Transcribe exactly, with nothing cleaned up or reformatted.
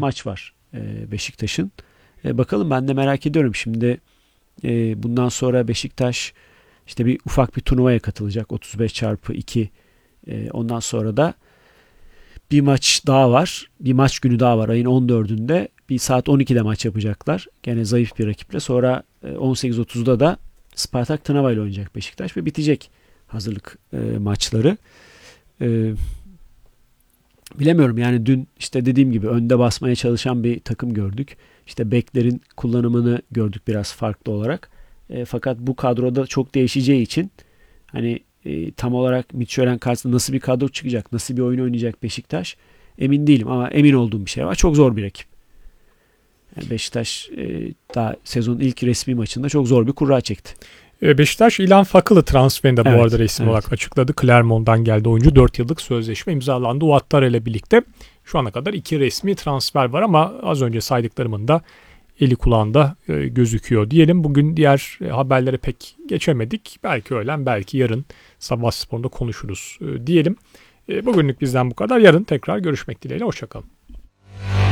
maç var e, Beşiktaş'ın. E, bakalım, ben de merak ediyorum. Şimdi e, bundan sonra Beşiktaş işte bir ufak bir turnuvaya katılacak. otuz beş çarpı iki. E, ondan sonra da bir maç daha var. Bir maç günü daha var. Ayın on dördünde bir saat on ikide maç yapacaklar. Gene zayıf bir rakiple. Sonra on sekiz otuzda da Spartak Trnava ile oynayacak Beşiktaş ve bitecek hazırlık e, maçları. E, bilemiyorum yani, dün işte dediğim gibi önde basmaya çalışan bir takım gördük. İşte beklerin kullanımını gördük biraz farklı olarak. E, fakat bu kadroda çok değişeceği için hani e, tam olarak Midtjylland karşısında nasıl bir kadro çıkacak, nasıl bir oyun oynayacak Beşiktaş emin değilim, ama emin olduğum bir şey var. Çok zor bir rakip. Yani Beşiktaş e, daha sezonun ilk resmi maçında çok zor bir kura çekti. Beşiktaş İlhan Fakılı transferini de bu evet, arada resmi evet. olarak açıkladı. Clermont'dan geldi oyuncu. dört yıllık sözleşme imzalandı. Ouattara ile birlikte şu ana kadar iki resmi transfer var ama az önce saydıklarımın da eli kulağında e, gözüküyor diyelim. Bugün diğer e, haberlere pek geçemedik. Belki öğlen, belki yarın Sabah Spor'da konuşuruz e, diyelim. E, bugünlük bizden bu kadar. Yarın tekrar görüşmek dileğiyle. Hoşçakalın.